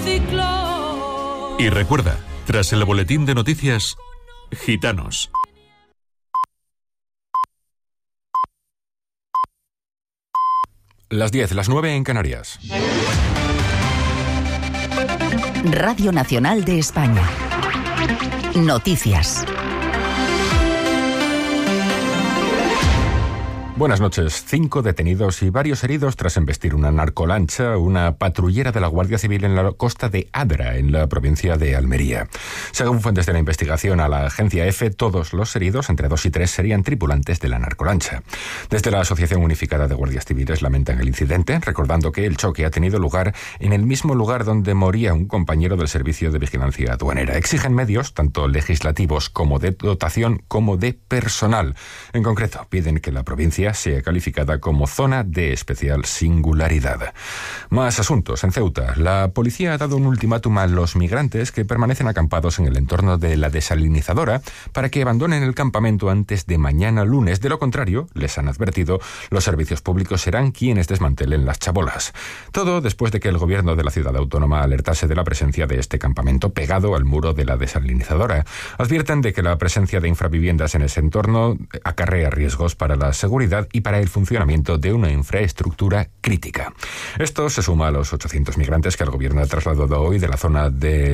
ciclón. Y recuerda, tras el boletín de noticias, Gitanos. Las 10, las 9 en Canarias. Radio Nacional de España. Noticias. Buenas noches. 5 detenidos y varios heridos tras embestir una narcolancha, una patrullera de la Guardia Civil en la costa de Adra, en la provincia de Almería. Según fuentes de la investigación a la agencia EFE, todos los heridos, entre 2 y 3, serían tripulantes de la narcolancha. Desde la Asociación Unificada de Guardias Civiles lamentan el incidente, recordando que el choque ha tenido lugar en el mismo lugar donde moría un compañero del Servicio de Vigilancia Aduanera. Exigen medios, tanto legislativos como de dotación, como de personal. En concreto, piden que la provincia sea calificada como zona de especial singularidad. Más asuntos. En Ceuta, la policía ha dado un ultimátum a los migrantes que permanecen acampados en el entorno de la desalinizadora para que abandonen el campamento antes de mañana lunes. De lo contrario, les han advertido, los servicios públicos serán quienes desmantelen las chabolas. Todo después de que el gobierno de la ciudad autónoma alertase de la presencia de este campamento pegado al muro de la desalinizadora. Advierten de que la presencia de infraviviendas en ese entorno acarrea riesgos para la seguridad y para el funcionamiento de una infraestructura crítica. Esto se suma a los 800 migrantes que el gobierno ha trasladado hoy de la zona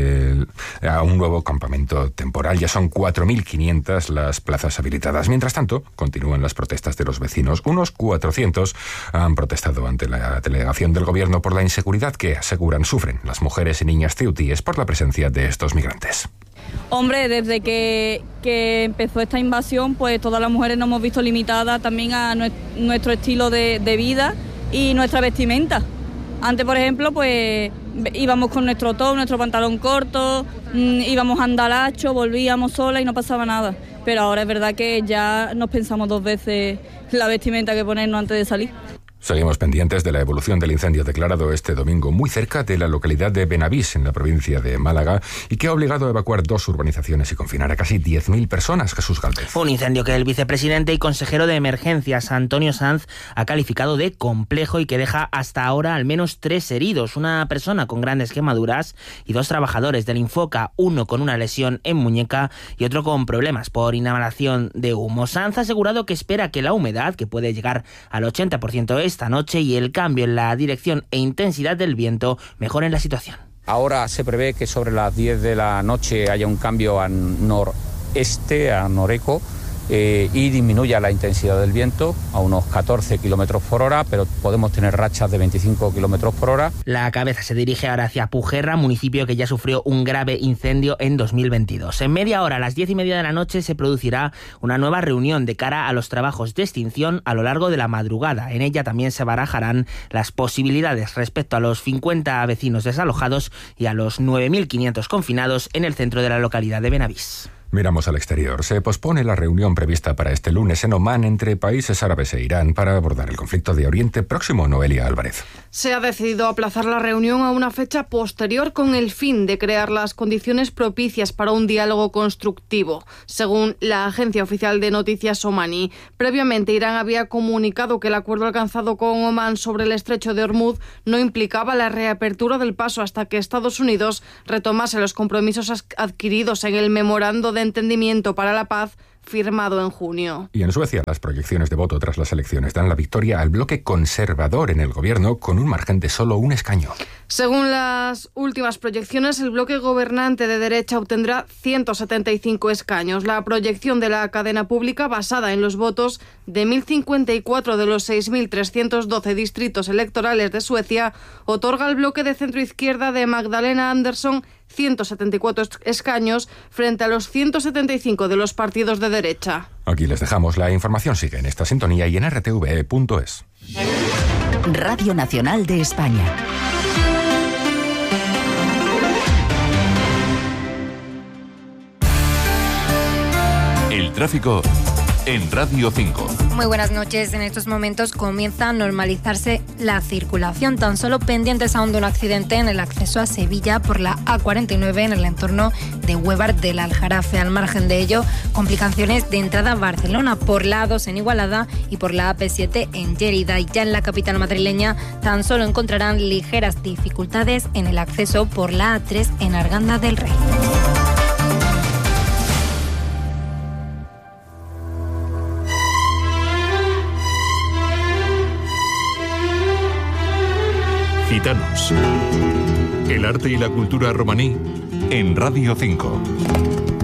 a un nuevo campamento temporal. Ya son 4.500 las plazas habilitadas. Mientras tanto, continúan las protestas de los vecinos. Unos 400 han protestado ante la delegación del gobierno por la inseguridad que aseguran sufren las mujeres y niñas ceutíes por la presencia de estos migrantes. Hombre, desde que empezó esta invasión, pues todas las mujeres nos hemos visto limitadas también a nuestro estilo de vida y nuestra vestimenta. Antes, por ejemplo, pues íbamos con nuestro top, nuestro pantalón corto, íbamos a andalacho, volvíamos solas y no pasaba nada. Pero ahora es verdad que ya nos pensamos 2 veces la vestimenta que ponernos antes de salir. Seguimos pendientes de la evolución del incendio declarado este domingo muy cerca de la localidad de Benavís, en la provincia de Málaga, y que ha obligado a evacuar 2 urbanizaciones y confinar a casi 10.000 personas. Jesús Gálvez. Un incendio que el vicepresidente y consejero de Emergencias, Antonio Sanz, ha calificado de complejo y que deja hasta ahora al menos 3 heridos, una persona con grandes quemaduras y 2 trabajadores del Infoca, uno con una lesión en muñeca y otro con problemas por inhalación de humo. Sanz ha asegurado que espera que la humedad, que puede llegar al 80% esta noche, y el cambio en la dirección e intensidad del viento mejoren la situación. Ahora se prevé que sobre las 10 de la noche haya un cambio a noreste, a noreco, y disminuya la intensidad del viento a unos 14 kilómetros por hora, pero podemos tener rachas de 25 kilómetros por hora. La cabeza se dirige ahora hacia Pujerra, municipio que ya sufrió un grave incendio en 2022. En media hora, a las 10:30 de la noche, se producirá una nueva reunión de cara a los trabajos de extinción a lo largo de la madrugada. En ella también se barajarán las posibilidades respecto a los 50 vecinos desalojados y a los 9.500 confinados en el centro de la localidad de Benavís. Miramos al exterior. Se pospone la reunión prevista para este lunes en Omán entre países árabes e Irán para abordar el conflicto de Oriente Próximo. Noelia Álvarez. Se ha decidido aplazar la reunión a una fecha posterior con el fin de crear las condiciones propicias para un diálogo constructivo. Según la agencia oficial de noticias omaní, previamente Irán había comunicado que el acuerdo alcanzado con Omán sobre el estrecho de Hormuz no implicaba la reapertura del paso hasta que Estados Unidos retomase los compromisos adquiridos en el memorando de entendimiento para la paz firmado en junio. Y en Suecia, las proyecciones de voto tras las elecciones dan la victoria al bloque conservador en el gobierno con un margen de solo un escaño. Según las últimas proyecciones, el bloque gobernante de derecha obtendrá 175 escaños. La proyección de la cadena pública, basada en los votos de 1.054 de los 6.312 distritos electorales de Suecia, otorga al bloque de centroizquierda de Magdalena Andersson 174 escaños frente a los 175 de los partidos de derecha. Aquí les dejamos. La información sigue en esta sintonía y en rtve.es. Radio Nacional de España. El tráfico en Radio 5. Muy buenas noches. En estos momentos comienza a normalizarse la circulación, tan solo pendientes aún de un accidente en el acceso a Sevilla por la A49 en el entorno de Huévar del Aljarafe. Al margen de ello, complicaciones de entrada a Barcelona por la A2 en Igualada y por la AP7 en Lérida. Y ya en la capital madrileña tan solo encontrarán ligeras dificultades en el acceso por la A3 en Arganda del Rey. Gitanos. El arte y la cultura romaní en Radio 5.